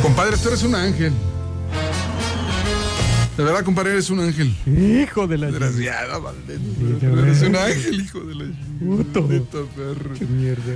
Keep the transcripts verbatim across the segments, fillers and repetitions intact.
Compadre, tú eres un ángel. De verdad, compadre, eres un ángel. Hijo de la... Desgraciado, maldito. Sí, Eres un ángel, hijo de la... Puto. Maldito perro. Qué mierda.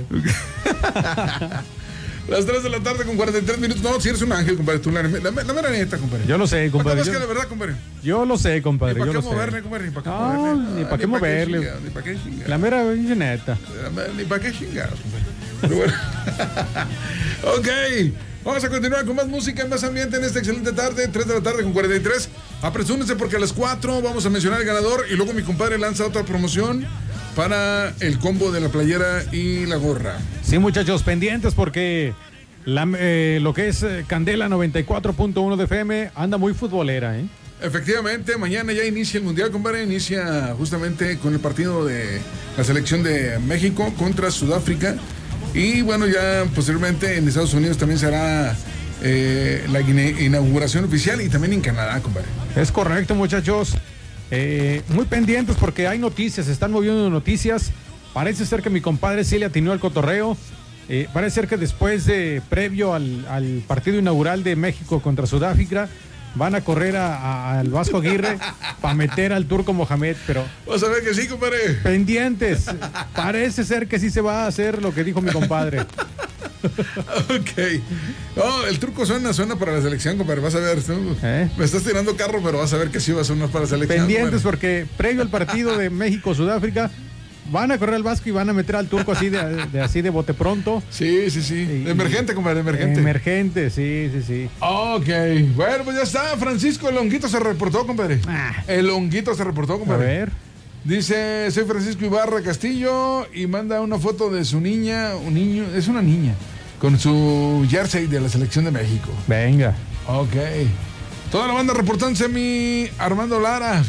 Las tres de la tarde con cuarenta y tres minutos. No, si eres un ángel, compadre. Tú, la, la, la, la mera neta, compadre. Yo lo sé, compadre. Más Yo, que la verdad, compadre. yo lo sé, compadre. Ni para Yo qué lo moverle, sé. compadre. Ni para qué No, moverle. ni para qué moverle. Chingado, ni para qué chingar. La mera neta. Ni para qué chingar, compadre. Pero bueno. Ok. Vamos a continuar con más música, más ambiente en esta excelente tarde, tres de la tarde con cuarenta y tres. Apresúrense porque a las cuatro vamos a mencionar el ganador y luego mi compadre lanza otra promoción para el combo de la playera y la gorra. Sí, muchachos, pendientes porque la, eh, lo que es eh, Candela noventa y cuatro punto uno de F M anda muy futbolera, ¿eh? Efectivamente, mañana ya inicia el Mundial, compadre. Inicia justamente con el partido de la selección de México contra Sudáfrica. Y bueno, ya posteriormente en Estados Unidos también será eh, la inauguración oficial y también en Canadá, compadre. Es correcto, muchachos. Eh, muy pendientes porque hay noticias, se están moviendo noticias. Parece ser que mi compadre sí le atinó al cotorreo. Eh, parece ser que después de, previo al, al partido inaugural de México contra Sudáfrica, van a correr a, a, al Vasco Aguirre para meter al Turco Mohamed, pero... Vas a ver que sí, compadre. Pendientes. Parece ser que sí se va a hacer lo que dijo mi compadre. Ok. No, el Turco suena, suena para la selección, compadre. Vas a ver. ¿No? ¿Eh? Me estás tirando carro, pero vas a ver que sí va a sonar para la selección. Pendientes, compadre. Porque previo al partido de México-Sudáfrica van a correr al Vasco y van a meter al Turco así de, de así de bote pronto. Sí, sí, sí. Y, emergente, compadre, emergente. Emergente, sí, sí, sí. Ok. Bueno, pues ya está. Francisco el Honguito se reportó, compadre. Ah. El Honguito se reportó, compadre. A ver. Dice, soy Francisco Ibarra Castillo y manda una foto de su niña, un niño, es una niña, con su jersey de la selección de México. Venga. Ok. Toda la banda reportándose, mi Armando Lara.